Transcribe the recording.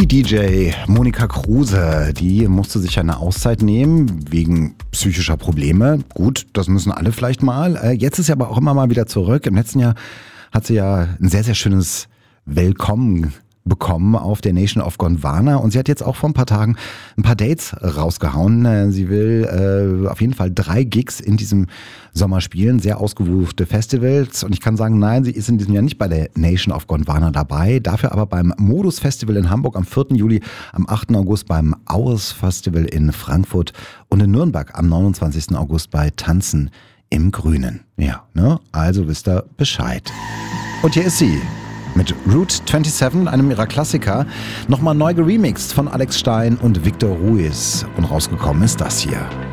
Die DJ Monika Kruse, die musste sich eine Auszeit nehmen wegen psychischer Probleme. Gut, das müssen alle vielleicht mal. Jetzt ist sie aber auch immer mal wieder zurück. Im letzten Jahr hat sie ja ein sehr, sehr schönes Willkommen bekommen auf der Nation of Gondwana und sie hat jetzt auch vor ein paar Tagen ein paar Dates rausgehauen. Sie will auf jeden Fall 3 Gigs in diesem Sommer spielen, sehr ausgebuchte Festivals und ich kann sagen, nein, sie ist in diesem Jahr nicht bei der Nation of Gondwana dabei, dafür aber beim Modus Festival in Hamburg am 4. Juli, am 8. August beim Auers Festival in Frankfurt und in Nürnberg am 29. August bei Tanzen im Grünen. Ja, ne? Also wisst ihr Bescheid. Und hier ist sie. Mit Route 27, einem ihrer Klassiker, nochmal neu geremixed von Alex Stein und Victor Ruiz. Und rausgekommen ist das hier.